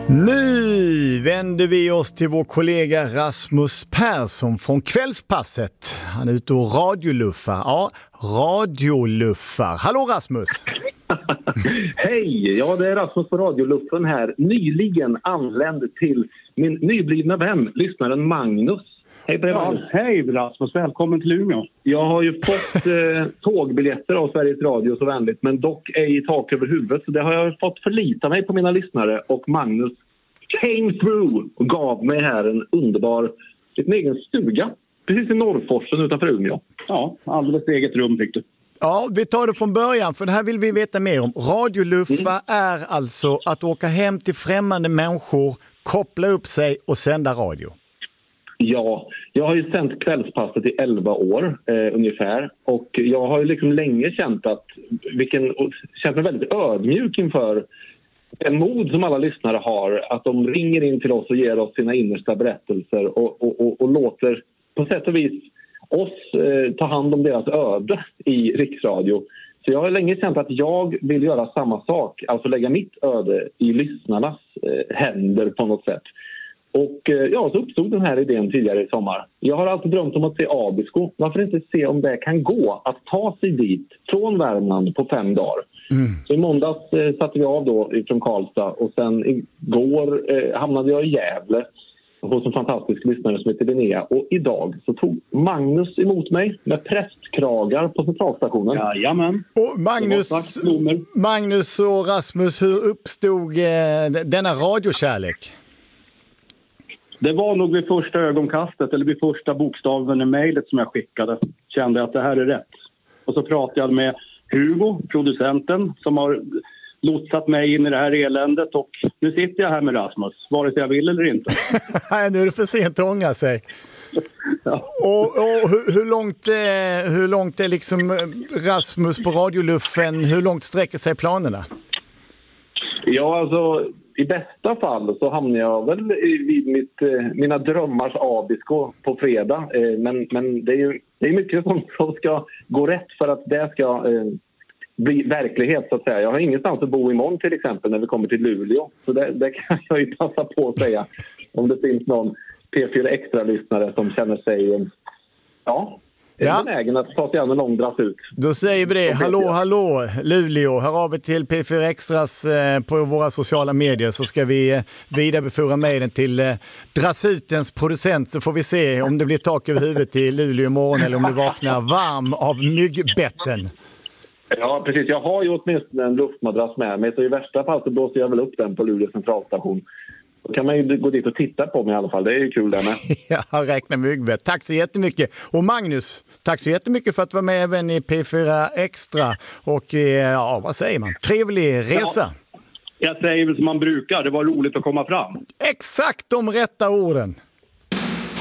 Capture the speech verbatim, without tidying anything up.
Nu vänder vi oss till vår kollega Rasmus Persson från Kvällspasset. Han är ute och radioluffar. Ja, radioluffar. Hallå Rasmus! Hej! Ja, det är Rasmus på radioluffen här. Nyligen anländ till min nyblivna vän, lyssnaren Magnus. Hej på dig, ja, hej Rasmus, välkommen till Umeå. Jag har ju fått eh, tågbiljetter av Sveriges Radio så vänligt, men dock ej tak över huvudet. Så det har jag fått förlita mig på mina lyssnare, och Magnus came through och gav mig här en underbar, en egen stuga. Precis i Norrforsen utanför Umeå. Ja, alldeles eget rum fick du. Ja, vi tar det från början, för det här vill vi veta mer om. Radioluffa mm. är alltså att åka hem till främmande människor, koppla upp sig och sända radio. Ja, jag har ju sänt Kvällspasset i elva år eh, ungefär, och jag har ju liksom länge känt att vilken, känt mig väldigt ödmjuk inför en mod som alla lyssnare har, att de ringer in till oss och ger oss sina innersta berättelser och, och, och, och låter på sätt och vis oss eh, ta hand om deras öde i Riksradio. Så jag har länge känt att jag vill göra samma sak, alltså lägga mitt öde i lyssnarnas eh, händer på något sätt. Och ja, så uppstod den här idén tidigare i sommar. Jag har alltid drömt om att se Abisko. Varför inte se om det kan gå att ta sig dit från Värmland på fem dagar? Mm. Så i måndags eh, satte vi av då från Karlstad, och sen igår eh, hamnade jag i Gävle hos en fantastisk lyssnare som heter Linnea. Och idag så tog Magnus emot mig med prästkragar på centralstationen. Jajamän. Och Magnus, Magnus och Rasmus, hur uppstod eh, denna radiokärlek? Det var nog vid första ögonkastet, eller vid första bokstaven i mejlet som jag skickade. Kände att det här är rätt. Och så pratade jag med Hugo, producenten, som har lotsat mig in i det här eländet. Och nu sitter jag här med Rasmus, vare sig jag vill eller inte. Nej, nu är det för sent att ångra sig. Ja. Och, och hur, hur, långt är, hur långt är liksom Rasmus på radioluffen, hur långt sträcker sig planerna? Ja, alltså i bästa fall så hamnar jag väl vid mitt, mina drömmars Abisko på fredag. Men, men det är ju det är mycket som, som ska gå rätt för att det ska eh, bli verklighet, så att säga. Jag har ingenstans att bo imorgon till exempel när vi kommer till Luleå. Så det, det kan jag ju passa på att säga. Om det finns någon P fyra Extra-lyssnare som känner sig... Ja... Ja. Den ägen att ta sig an en lång dras ut. Då säger vi det. Hallå, hallå, Luleå. Hör av er till P fyra Extras eh, på våra sociala medier, så ska vi eh, vidarebefordra mejlen till eh, Drasutens producent, så får vi se om det blir tak över huvudet till Luleå imorgon eller om du vaknar varm av myggbetten. Ja, precis. Jag har ju åtminstone en luftmadrass med mig, så i värsta fall så blåser jag väl upp den på Luleå centralstation. Då kan man ju gå dit och titta på mig i alla fall. Det är ju kul det med. Jag räknar myggbett. Tack så jättemycket. Och Magnus, tack så jättemycket för att vara med även i P fyra Extra. Och ja, vad säger man? Trevlig resa. Ja, jag säger väl som man brukar. Det var roligt att komma fram. Exakt de rätta orden.